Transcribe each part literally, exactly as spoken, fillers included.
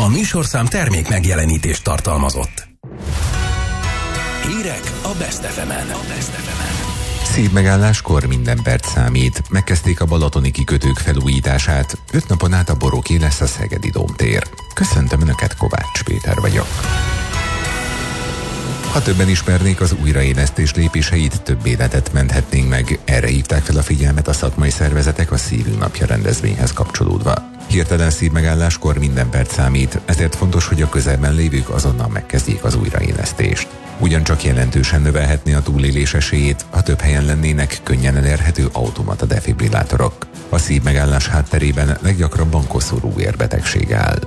A műsorszám termék megjelenítést tartalmazott. Hírek a Best ef emen. Szívmegálláskor minden perc számít. Megkezdték a balatoni kikötők felújítását. Öt napon át a boroké lesz a Szegedi Dómtér. Köszöntöm Önöket, Kovács Péter vagyok. Ha többen ismernék az újraélesztés lépéseit, több életet menthetnénk meg. Erre hívták fel a figyelmet a szakmai szervezetek a Szívünk Napja rendezvényhez kapcsolódva. Hirtelen szívmegálláskor minden perc számít, ezért fontos, hogy a közelben lévők azonnal megkezdjék az újraélesztést. Ugyancsak jelentősen növelhetné a túlélés esélyét, ha több helyen lennének könnyen elérhető automata defibrillátorok. A szívmegállás hátterében leggyakrabban koszorú érbetegség áll.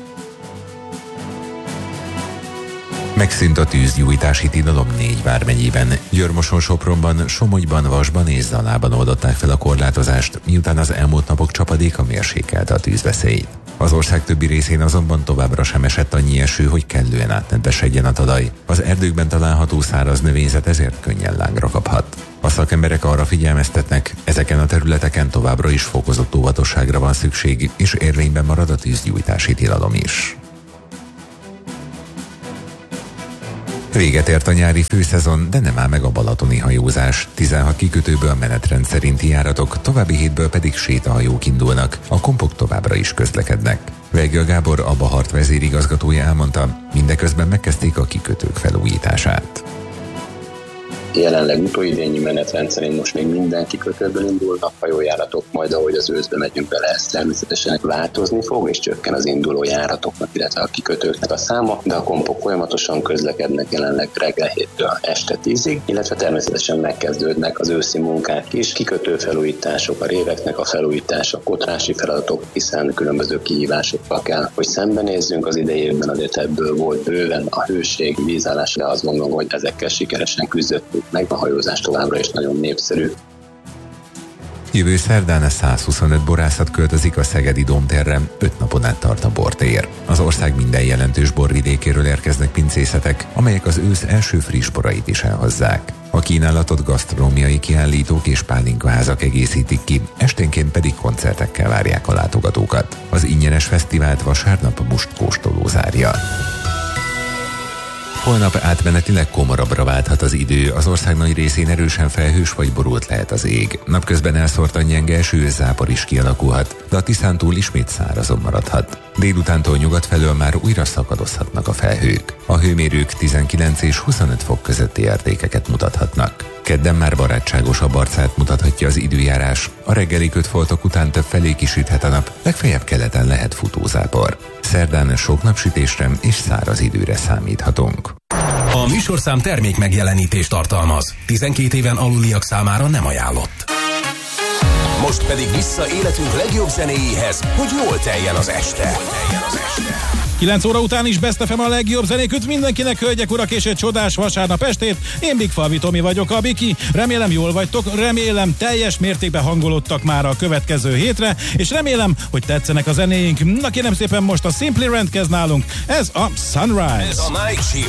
Megszűnt a tűzgyújtási tilalom négy vármegyében. Győr-Moson, Sopronban, Somogyban, Vasban és Zalában oldották fel a korlátozást, miután az elmúlt napok csapadéka mérsékelte a tűzveszélyt. Az ország többi részén azonban továbbra sem esett annyi eső, hogy kellően átnedvesedjen a talaj. Az erdőkben található száraz növényzet ezért könnyen lángra kaphat. A szakemberek arra figyelmeztetnek, ezeken a területeken továbbra is fokozott óvatosságra van szükség, és érvényben marad a tűzgyújtási tilalom is. Véget ért a nyári főszezon, de nem áll meg a balatoni hajózás. tizenhat kikötőből menetrend szerinti járatok, további hétből pedig sétahajók indulnak, a kompok továbbra is közlekednek. Vegga Gábor, a Bahart vezérigazgatója elmondta, mindeközben megkezdték a kikötők felújítását. Jelenleg utóidényi menetrend szerint most még minden kikötőből indulnak hajójáratok, majd ahogy az őszbe megyünk bele, ez természetesen változni fog, és csökken az induló járatoknak, illetve a kikötőknek a száma, de a kompok folyamatosan közlekednek jelenleg reggel héttől este tízig, illetve természetesen megkezdődnek az őszi munkák is, kikötőfelújítások, a réveknek a felújítása, kotrási feladatok, hiszen különböző kihívásokkal kell, hogy szembenézzünk. Az idei évben azért ebből volt bőven a hőség, vízállás, de azt gondolom, hogy ezekkel sikeresen küzdöttünk meg, a hajózás továbbra is nagyon népszerű. Jövő szerdán a százhuszonöt borászat költözik a Szegedi Dómtérre, öt napon át tart a bortér. Az ország minden jelentős borvidékéről érkeznek pincészetek, amelyek az ősz első friss borait is elhozzák. A kínálatot gasztronómiai kiállítók és pálinkaházak egészítik ki, esténként pedig koncertekkel várják a látogatókat. Az ingyenes fesztivált vasárnap mustkóstoló zárja. Holnap átmenetileg komorabbra válthat az idő, az ország nagy részén erősen felhős vagy borult lehet az ég. Napközben elszórtan gyenge eső, zápor is kialakulhat, de a Tiszántúl ismét szárazon maradhat. Délutántól nyugat felől már újra szakadozhatnak a felhők. A hőmérők tizenkilenc és huszonöt fok közötti értékeket mutathatnak. Kedden már barátságosabb arcát mutathatja az időjárás. A reggeli kötfoltok után több felé kisüthet a nap, legfeljebb keleten lehet futózápor. Szerdán sok napsütésre és száraz időre számíthatunk. A műsorszám termék megjelenítést tartalmaz. tizenkét éven aluliak számára nem ajánlott. Most pedig vissza életünk legjobb zenéjéhez, hogy jól teljen az este. kilenc óra után is Best ef em a legjobb zenék. Mindenkinek, hölgyek, urak, és egy csodás vasárnap estét. Én Big Falvi Tomi vagyok, a Biki. Remélem jól vagytok, remélem teljes mértékben hangolódtak már a következő hétre, és remélem, hogy tetszenek a zenéink. Na kérem szépen, most a Simply Rent kezd nálunk. Ez a Sunrise. Ez a Night Shift.